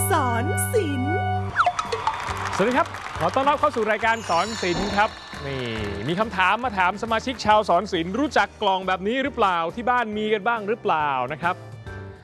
สอนศิลป์สวัสดีครับขอต้อนรับเข้าสู่รายการสอนศิลป์ครับนี่มีคำถามมาถามสมาชิกชาวสอนศิลป์รู้จักกล่องแบบนี้หรือเปล่าที่บ้านมีกันบ้างหรือเปล่านะครับ